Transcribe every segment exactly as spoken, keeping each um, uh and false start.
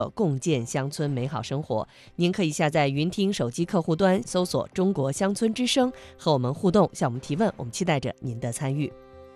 共建乡村美好生活。您可以下载云听手机客户端，搜索中国乡村之声，和我们互动，向我们提问，我们期待着您的参与。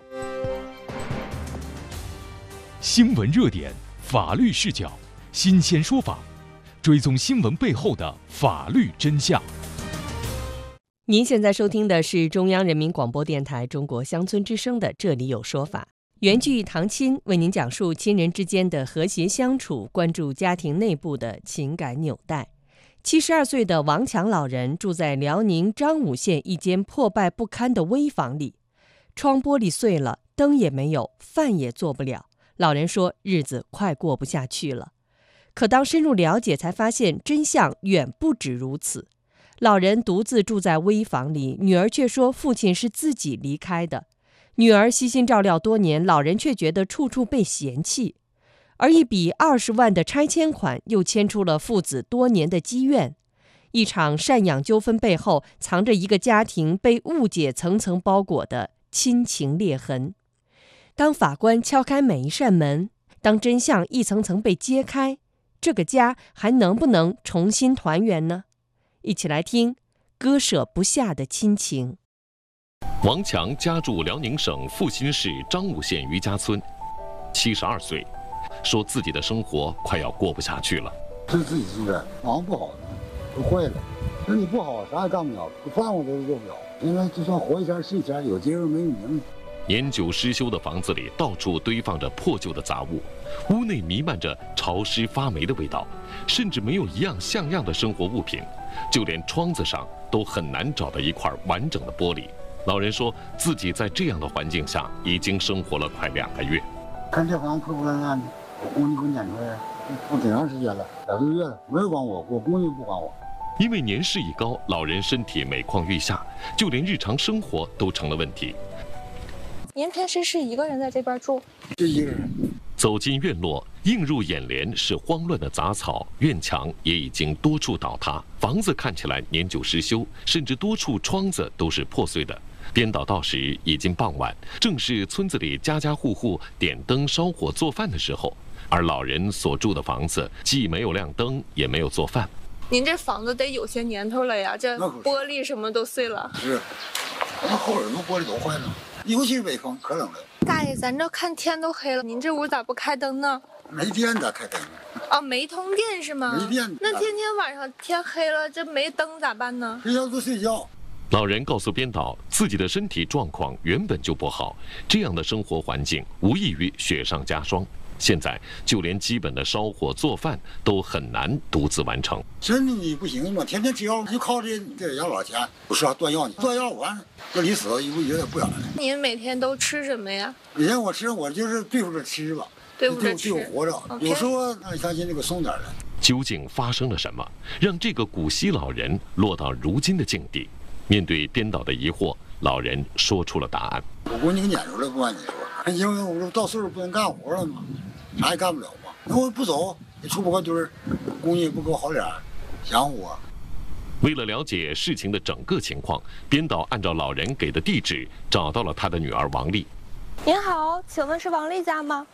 新闻热点，法律视角，新鲜说法，追踪新闻背后的法律真相。 您现在收听的是中央人民广播电台中国乡村之声的《这里有说法》，原剧唐亲为您讲述亲人之间的和谐相处，关注家庭内部的情感纽带。七十二岁的王强老人住在辽宁张武县一间破败不堪的危房里，窗玻璃碎了，灯也没有，饭也做不了。老人说日子快过不下去了。可当深入了解才发现真相远不止如此。老人独自住在危房里，女儿却说父亲是自己离开的。女儿悉心照料多年，老人却觉得处处被嫌弃。而一笔二十万的拆迁款又牵出了父子多年的积怨。一场赡养纠纷背后藏着一个家庭被误解层层包裹的亲情裂痕。当法官敲开每一扇门，当真相一层层被揭开，这个家还能不能重新团圆呢？一起来听割舍不下的亲情。 王强家住辽宁省阜新市张武县余家村，七十二岁，说自己的生活快要过不下去了。 是自己住的，忙不好呢，都坏了。身体不好，啥也干不了，饭我都做不了。因为就算活一天是一天，有今儿没有明。 年久失修的房子里到处堆放着破旧的杂物，屋内弥漫着潮湿发霉的味道，甚至没有一样像样的生活物品，就连窗子上都很难找到一块完整的玻璃。老人说自己在这样的环境下已经生活了快两个月。 看这房破破烂烂的，我工地给我撵出来，都挺长时间了，两个月了，没人管我，我工地不管我。 因为年事已高，老人身体每况愈下，就连日常生活都成了问题。 您平时是一个人在这边住？ 就一个人。 走进院落，映入眼帘是慌乱的杂草，院墙也已经多处倒塌，房子看起来年久失修，甚至多处窗子都是破碎的。编导到时已经傍晚，正是村子里家家户户点灯烧火做饭的时候，而老人所住的房子既没有亮灯，也没有做饭。 您这房子得有些年头了呀，这玻璃什么都碎了。 是，那后耳朵玻璃都坏了，尤其是北风可冷了。 大爷，咱这看天都黑了，您这屋咋不开灯呢？ 没电咋开灯？ 啊，没通电是吗？ 没电。 那天天晚上天黑了，这没灯咋办呢？ 睡觉就睡觉。 老人告诉编导，自己的身体状况原本就不好，这样的生活环境无异于雪上加霜。现在就连基本的烧火做饭都很难独自完成。 身体你不行嘛，天天吃药就靠这这养老钱，不是断药呢，断药完这离死有有点不远了。 您每天都吃什么呀？ 每天我吃，我就是对付着吃吧， 对付着吃， 对付活着。Okay. 有时候那相信那个松点了。 究竟发生了什么，让这个古稀老人落到如今的境地？面对编导的疑惑，老人说出了答案。 我给你撵出来，不瞒你说，因为我说到岁数不能干活了嘛，啥也干不了嘛。那我不走，也出不个堆儿，公家也不给我好脸，想我。 为了了解事情的整个情况，编导按照老人给的地址找到了他的女儿王丽。 您好，请问是王丽家吗？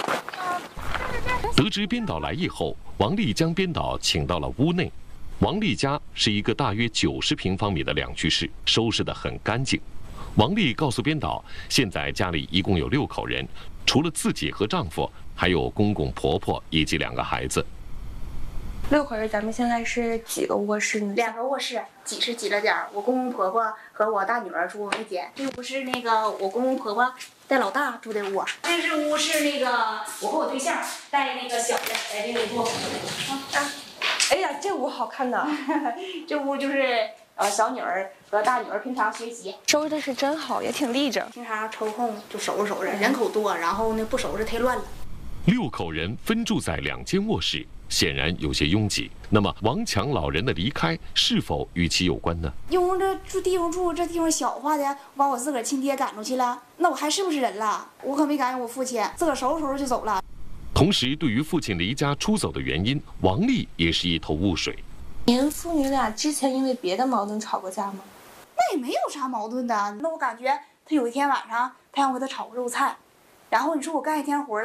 得知编导来意后，王丽将编导请到了屋内。王丽家是一个大约九十平方米的两居室，收拾得很干净。王丽告诉编导，现在家里一共有六口人，除了自己和丈夫，还有公公婆婆以及两个孩子。 六口人，咱们现在是几个卧室呢？ 两个卧室，挤是挤了点儿。我公公婆婆和我大女儿住一间，这屋是那个我公公婆婆带老大住的屋，这是屋是那个我和我对象带那个小的在这里住。啊， 哎呀，这屋好看呐！ 这屋就是呃小女儿和大女儿平常学习， 收拾的是真好，也挺立正。 平常抽空就收拾收拾，人口多，然后呢不收拾忒乱了。 六口人分住在两间卧室，显然有些拥挤。那么王强老人的离开是否与其有关呢？ 因为这住地方住，这地方小化的，我把我自个儿亲爹赶出去了，那我还是不是人了？我可没赶上我父亲，自个儿收拾收拾就走了。 同时，对于父亲离家出走的原因，王丽也是一头雾水。 您父女俩之前因为别的矛盾吵过架吗？ 那也没有啥矛盾的。那我感觉他有一天晚上，他让我给他炒个肉菜，然后你说我干一天活了，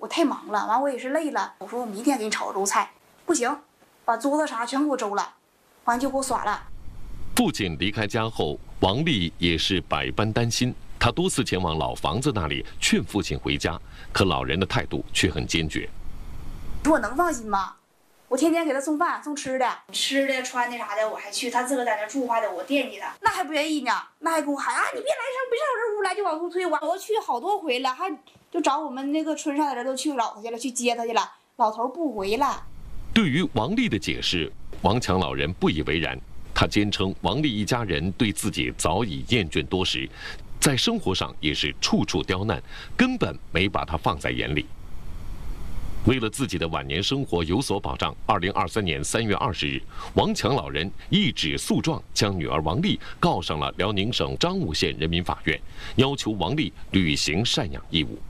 我太忙了，完我也是累了。我说我明天给你炒肉菜，不行，把桌子啥全给我周了，完就给我耍了。 父亲离开家后，王丽也是百般担心。她多次前往老房子那里劝父亲回家，可老人的态度却很坚决。 我能放心吗？我天天给他送饭、送吃的、吃的、穿的啥的，我还去。他自个在那住话的，我惦记他，那还不愿意呢，那还跟我喊啊，你别来上，别上我这屋来，就往出推我。我去好多回了，还就找我们那个村上的人都去找他去了，去接他去了，老头不回来。 对于王丽的解释，王强老人不以为然。他坚称王丽一家人对自己早已厌倦多时，在生活上也是处处刁难，根本没把他放在眼里。为了自己的晚年生活有所保障，二零二三年三月二十日，王强老人一纸诉状将女儿王丽告上了辽宁省彰武县人民法院，要求王丽履行赡养义务。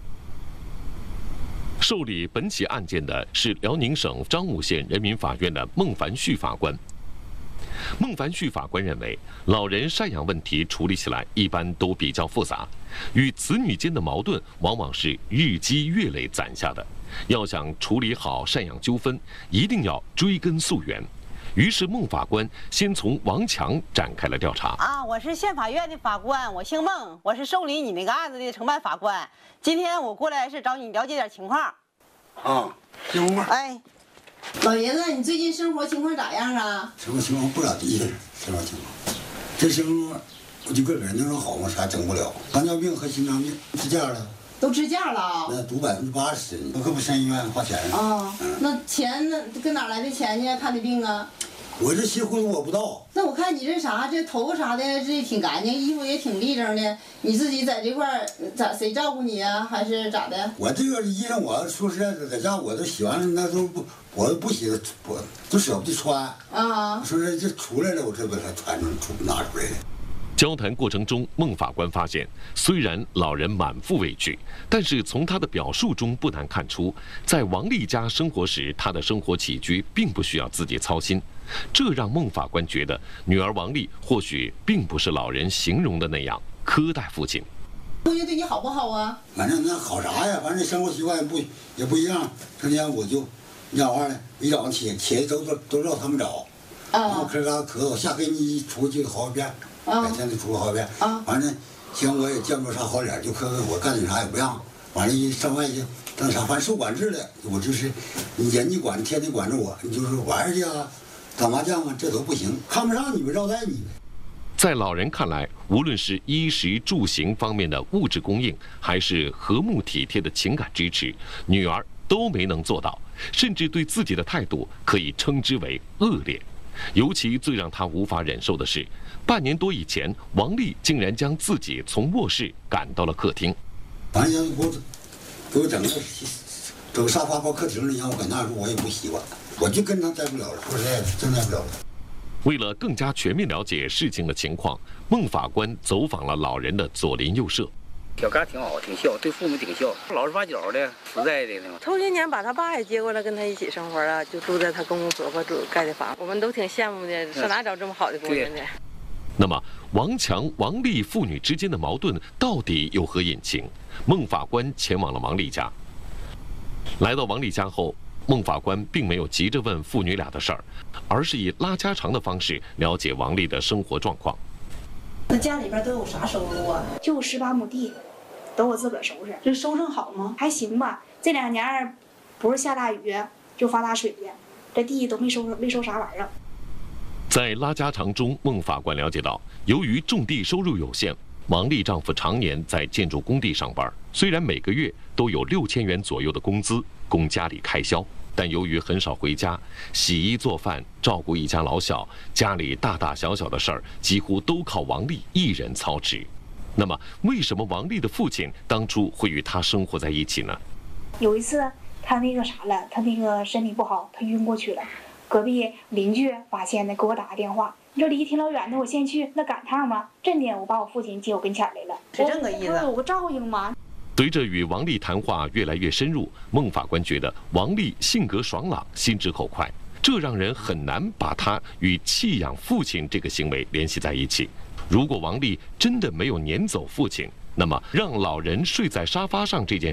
受理本起案件的是辽宁省彰武县人民法院的孟凡旭法官。孟凡旭法官认为，老人赡养问题处理起来一般都比较复杂，与子女间的矛盾往往是日积月累攒下的。要想处理好赡养纠纷，一定要追根溯源。于是孟法官先从王强展开了调查。 啊，我是县法院的法官，我姓孟，我是受理你那个案子的承办法官。今天我过来是找你了解点情况。 啊，行吗？ 哎。老爷子，你最近生活情况咋样啊？ 生活情况不咋地，生活情况。这生活，我就个人能说好吗？啥整不了，糖尿病和心脏病支架了。 都支架了？ 那赌百分之八十，我可不上医院花钱啊。 啊、嗯，那钱那跟哪来的钱去看的病啊？ 我这稀糊我不到。 那我看你这啥，这头发啥的这挺干净，衣服也挺立正的。你自己在这块儿咋谁照顾你啊？还是咋的？ 我这个衣裳，我说实在的，在家我都洗完了，那都不，我都不洗，我都舍不得穿。啊。说是这出来了，我这把它穿上出拿出来的。 交谈过程中，孟法官发现，虽然老人满腹委屈，但是从他的表述中不难看出，在王丽家生活时，他的生活起居并不需要自己操心。这让孟法官觉得，女儿王丽或许并不是老人形容的那样苛待父亲。 父亲对你好不好啊？ 反正那好啥呀，反正生活习惯也不也不一样。成天我就，你讲话呢，一早上起起来都都都绕他们找，然后咳嘎咳嗽，下回你一出去好几遍。每天都出好几遍，反正行我也见不着啥好脸，就可我干点啥也不让，完了一上外去当啥，反正受管制的，我就是你人家管，天天管着我，你就是玩去啊，打麻将啊，这都不行，看不上你们招待你们。 在老人看来，无论是衣食住行方面的物质供应，还是和睦体贴的情感支持，女儿都没能做到，甚至对自己的态度可以称之为恶劣。尤其最让他无法忍受的是，半年多以前，王丽竟然将自己从卧室赶到了客厅。 反正给我给我整个整个沙发包客厅里，让我搁那住，我也不习惯，我就跟他待不了了，说实在的，真待不了了。 为了更加全面了解事情的情况，孟法官走访了老人的左邻右舍。 小嘎挺好，挺孝，对父母挺孝，老实巴交的，实在的呢。 头些年把他爸也接过来跟他一起生活了，就住在他公公婆婆住盖的房，我们都挺羡慕的，上哪找这么好的工人去？ 那么，王强、王丽父女之间的矛盾到底有何隐情？孟法官前往了王丽家。来到王丽家后，孟法官并没有急着问父女俩的事儿，而是以拉家常的方式了解王丽的生活状况。 那家里边都有啥收入啊？ 就十八亩地，都我自个儿收拾。 这收成好吗？ 还行吧。这两年不是下大雨就发大水的，这地都没收没收啥玩意儿。 在拉家常中，孟法官了解到，由于种地收入有限，王丽丈夫常年在建筑工地上班，虽然每个月都有六千元左右的工资供家里开销，但由于很少回家，洗衣做饭、照顾一家老小，家里大大小小的事儿几乎都靠王丽一人操持。那么，为什么王丽的父亲当初会与她生活在一起呢？ 有一次，他那个啥了，他那个身体不好，他晕过去了。隔壁邻居发现的，给我打个电话，你这离挺老远的，我先去，那赶趟吗？真的，我把我父亲接我跟前来了， 是这个意思。 有个照应吗？ 随着与王丽谈话越来越深入，孟法官觉得王丽性格爽朗，心直口快，这让人很难把她与弃养父亲这个行为联系在一起。如果王丽真的没有撵走父亲，那么让老人睡在沙发上这件事儿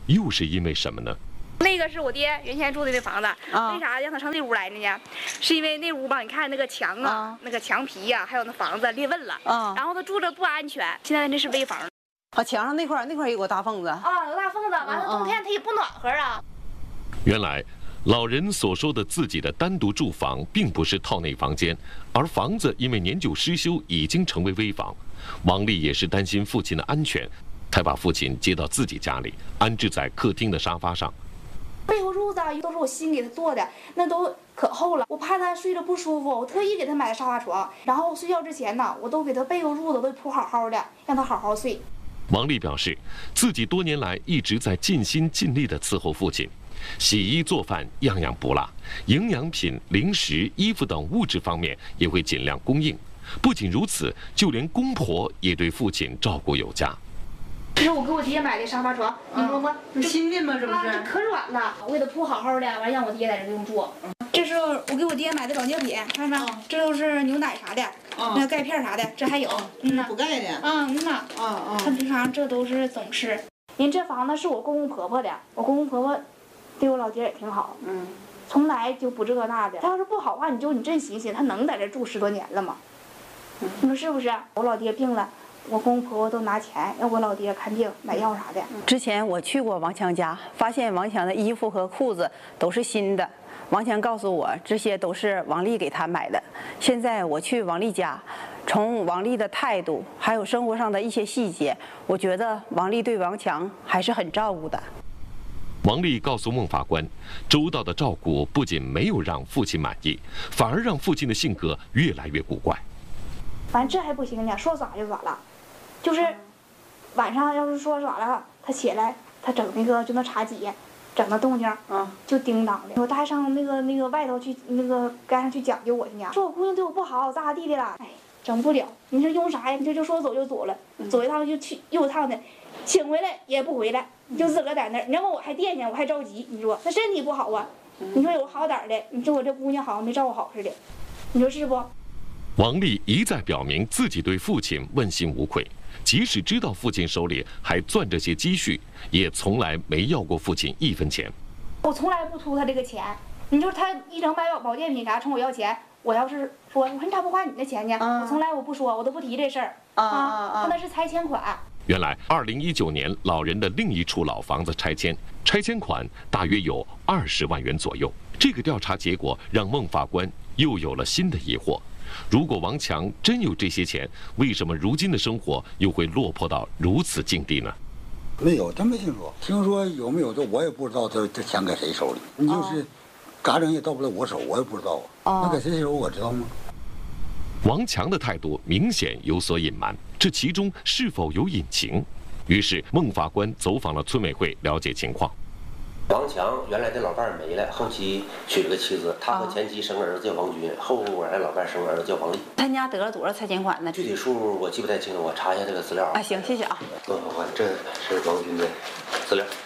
又是因为什么呢？ 那个是我爹原先住的那房子，啊、为啥让他上那屋来的呢？是因为那屋吧，你看那个墙啊，啊那个墙皮呀、啊，还有那房子裂纹了，啊、然后他住着不安全。现在那是危房。 啊，墙上那块那块有个大缝子啊，有大缝子，完了冬天它也不暖和啊。 原来，老人所说的自己的单独住房，并不是套内房间，而房子因为年久失修，已经成为危房。王丽也是担心父亲的安全，才把父亲接到自己家里，安置在客厅的沙发上。 被窝褥子啊，都是我新给他做的，那都可厚了，我怕他睡着不舒服，我特意给他买的沙发床。然后睡觉之前呢，我都给他被窝褥子都铺好好的，让他好好睡。 王丽表示，自己多年来一直在尽心尽力地伺候父亲，洗衣做饭样样不落，营养品、零食、衣服等物质方面也会尽量供应。不仅如此，就连公婆也对父亲照顾有加。 这是我给我爹买的沙发床，你摸摸， 这新的吗？这不是？ 啊，可软了，我给他铺好好的，完让我爹在这用住。这是我给我爹买的保健品，看着没？这都是牛奶啥的，那钙片啥的，这还有， 嗯呐，补钙的。 嗯嗯呐， 啊啊， 他平常这都是总吃。人这房子是我公公婆婆的，我公公婆婆对我老爹也挺好，嗯，从来就不这那的。他要是不好话，你就你真寻思，他能在这住十多年了吗？你说是不是？我老爹病了。我公公婆婆都拿钱让我老爹看病买药啥的。 之前我去过王强家，发现王强的衣服和裤子都是新的。王强告诉我，这些都是王丽给他买的。现在我去王丽家，从王丽的态度还有生活上的一些细节，我觉得王丽对王强还是很照顾的。 王丽告诉孟法官，周到的照顾不仅没有让父亲满意，反而让父亲的性格越来越古怪。 反正这还不行呢，说耍就耍了。就是晚上要是说耍了，他起来他整那个就那茶几，整那动静，嗯，就叮当的。我带上那个那个外头去那个街上去讲究我去呢，说我姑娘对我不好，咋咋地的了，哎，整不了。你说用啥呀？你这就说走就走了，走一趟就去又一趟的，请回来也不回来，就自个儿在那儿。你要问我还惦记，我还着急。你说那身体不好啊？你说有好点的，你说我这姑娘好像没照顾好似的，你说是不？ 王丽一再表明自己对父亲问心无愧。即使知道父亲手里还攥着些积蓄，也从来没要过父亲一分钱。 我从来不图他这个钱。你说他一整买保健品啥冲我要钱，我要是说，我说你咋不花你的钱呢？嗯、我从来我不说，我都不提这事儿啊啊！他那是拆迁款。 原来，二零一九年老人的另一处老房子拆迁，拆迁款大约有二十万元左右。这个调查结果让孟法官又有了新的疑惑。如果王强真有这些钱，为什么如今的生活又会落魄到如此境地呢？ 没有，真没听说。听说有没有这我也不知道，这这钱搁谁手里？你就是，嘎整也到不了我手，我也不知道啊。那搁谁手我知道吗？ 王强的态度明显有所隐瞒，这其中是否有隐情？于是孟法官走访了村委会了解情况。 王强原来的老伴儿没了，后期娶了个妻子，他和前妻生儿子叫王军，后来老伴儿生儿子叫王丽。 他家得了多少拆迁款呢？ 具体数我记不太清了，我查一下这个资料。 啊，行，谢谢啊。 孟法官，这是王军的资料。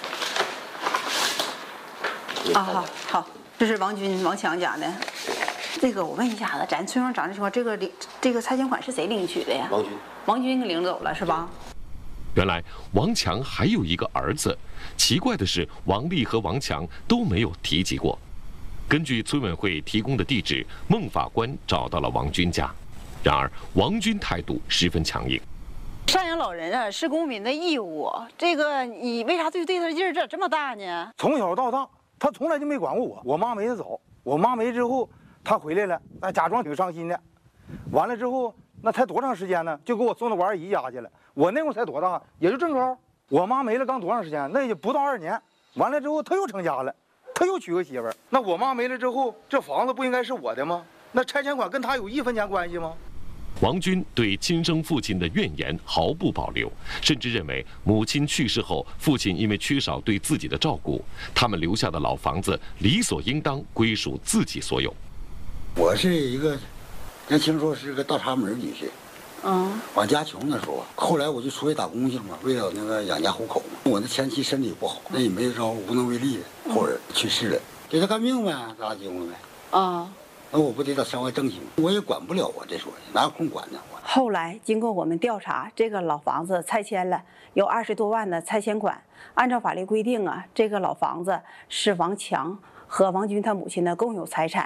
啊，好，好，这是王军、王强家的。这个我问一下子，咱村上长这情况，这个领这个拆迁款是谁领取的呀？ 王军。 王军领走了是吧？ 原来王强还有一个儿子，奇怪的是，王丽和王强都没有提及过。根据村委会提供的地址，孟法官找到了王军家，然而王军态度十分强硬。 赡养老人啊，是公民的义务，这个你为啥对对他的劲儿这这么大呢？ 从小到大，他从来就没管过我。我妈没得早，我妈没之后，他回来了，那假装挺伤心的。完了之后，那才多长时间呢？就给我送到我二姨家去了。我那会儿才多大，也就正高。我妈没了刚多长时间？那也不到二年。完了之后，他又成家了，他又娶个媳妇儿。那我妈没了之后，这房子不应该是我的吗？那拆迁款跟他有一分钱关系吗？ 王军对亲生父亲的怨言毫不保留，甚至认为母亲去世后，父亲因为缺少对自己的照顾，他们留下的老房子理所应当归属自己所有。 我是一个，人听说是个大茶门女婿。 嗯， 我家穷的时候，后来我就出去打工去了嘛，为了那个养家糊口嘛。我那前妻身体不好，那也没招，无能为力，后人去世了，给他看病呗，咋经过呗。 啊， 那我不得到向外征询，我也管不了啊，这说的哪有空管呢？ 后来经过我们调查，这个老房子拆迁了，有二十多万的拆迁款。按照法律规定啊，这个老房子是王强和王军他母亲的共有财产。